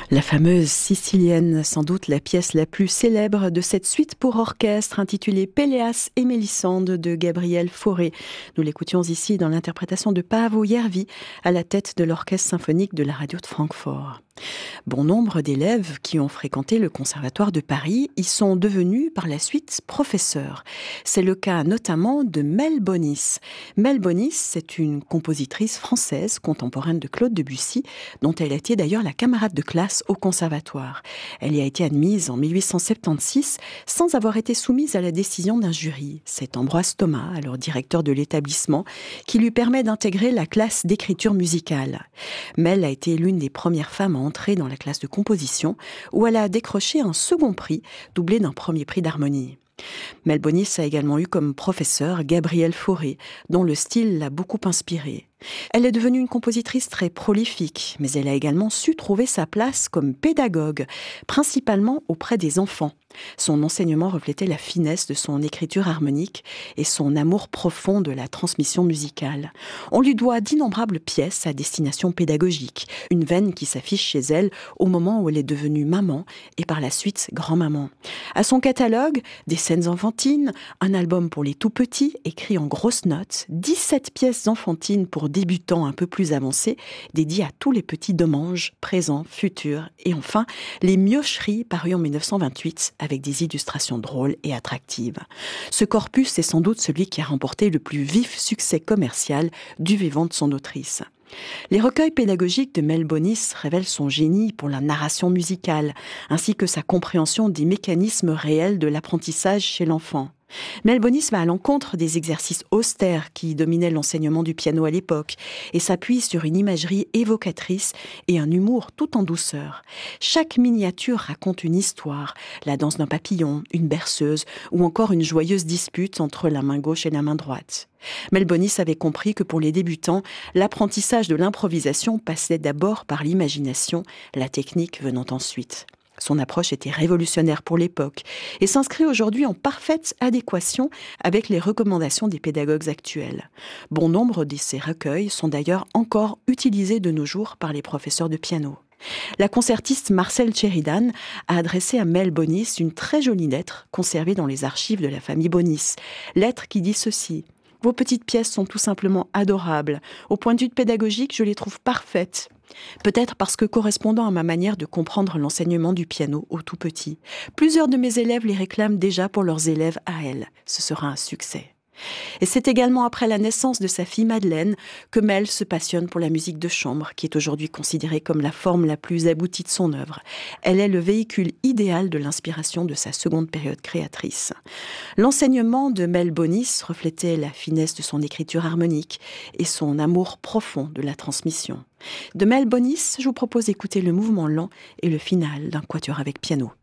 La fameuse Sicilienne, sans doute la pièce la plus célèbre de cette suite pour orchestre intitulée Péléas et Mélisande de Gabriel Fauré. Nous l'écoutions ici dans l'interprétation de Paavo Järvi à la tête de l'orchestre symphonique de la radio de Francfort. Bon nombre d'élèves qui ont fréquenté le Conservatoire de Paris y sont devenus par la suite professeurs. C'est le cas notamment de Mel Bonis. Mel Bonis, c'est une compositrice française contemporaine de Claude Debussy, dont elle a été d'ailleurs la camarade de classe au Conservatoire. Elle y a été admise en 1876 sans avoir été soumise à la décision d'un jury. C'est Ambroise Thomas, alors directeur de l'établissement, qui lui permet d'intégrer la classe d'écriture musicale. Mel a été l'une des premières femmes à entrer dans la classe de composition, où elle a décroché un second prix, doublé d'un premier prix d'harmonie. Mel Bonis a également eu comme professeur Gabriel Fauré, dont le style l'a beaucoup inspirée. Elle est devenue une compositrice très prolifique, mais elle a également su trouver sa place comme pédagogue, principalement auprès des enfants. Son enseignement reflétait la finesse de son écriture harmonique et son amour profond de la transmission musicale. On lui doit d'innombrables pièces à destination pédagogique, une veine qui s'affiche chez elle au moment où elle est devenue maman et par la suite grand-maman. À son catalogue, des scènes enfantines, un album pour les tout-petits écrit en grosses notes, 17 pièces enfantines pour débutants un peu plus avancés, dédiées à tous les petits domanges, présents, futurs, et enfin, les miocheries parues en 1928 avec des illustrations drôles et attractives. Ce corpus est sans doute celui qui a remporté le plus vif succès commercial du vivant de son autrice. Les recueils pédagogiques de Mel Bonis révèlent son génie pour la narration musicale, ainsi que sa compréhension des mécanismes réels de l'apprentissage chez l'enfant. Mel Bonis va à l'encontre des exercices austères qui dominaient l'enseignement du piano à l'époque et s'appuie sur une imagerie évocatrice et un humour tout en douceur. Chaque miniature raconte une histoire, la danse d'un papillon, une berceuse ou encore une joyeuse dispute entre la main gauche et la main droite. Mel Bonis avait compris que pour les débutants, l'apprentissage de l'improvisation passait d'abord par l'imagination, la technique venant ensuite. Son approche était révolutionnaire pour l'époque et s'inscrit aujourd'hui en parfaite adéquation avec les recommandations des pédagogues actuels. Bon nombre de ces recueils sont d'ailleurs encore utilisés de nos jours par les professeurs de piano. La concertiste Marcelle Sheridan a adressé à Mel Bonis une très jolie lettre conservée dans les archives de la famille Bonis. Lettre qui dit ceci: « Vos petites pièces sont tout simplement adorables. Au point de vue pédagogique, je les trouve parfaites. Peut-être parce que correspondant à ma manière de comprendre l'enseignement du piano au tout petit. Plusieurs de mes élèves les réclament déjà pour leurs élèves à elle. Ce sera un succès. » Et c'est également après la naissance de sa fille Madeleine que Mel se passionne pour la musique de chambre, qui est aujourd'hui considérée comme la forme la plus aboutie de son œuvre. Elle est le véhicule idéal de l'inspiration de sa seconde période créatrice. L'enseignement de Mel Bonis reflétait la finesse de son écriture harmonique et son amour profond de la transmission. De Mel Bonis, je vous propose d'écouter le mouvement lent et le final d'un quatuor avec piano.